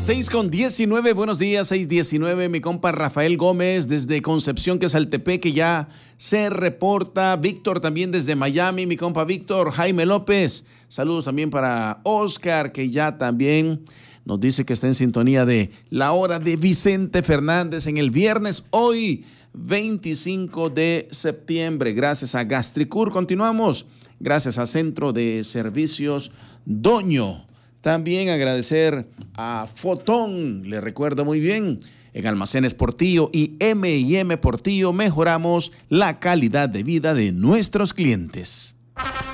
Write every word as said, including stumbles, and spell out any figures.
seis con diecinueve, buenos días, seis diecinueve, mi compa Rafael Gómez desde Concepción, Quesaltepeque, ya se reporta. Víctor también desde Miami, mi compa Víctor. Jaime López, saludos también para Oscar, que ya también nos dice que está en sintonía de la hora de Vicente Fernández en el viernes, hoy veinticinco de septiembre. Gracias a Gastricur, continuamos. Gracias a Centro de Servicios Doño. También agradecer a Fotón, le recuerdo muy bien, en Almacenes Portillo y eme y eme Portillo mejoramos la calidad de vida de nuestros clientes.